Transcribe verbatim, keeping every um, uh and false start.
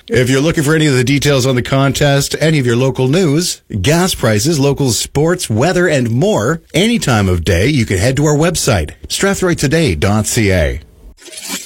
If you're looking for any of the details on the contest, any of your local news, gas prices, local sports, weather, and more, any time of day, you can head to our website, strathroy today dot c a.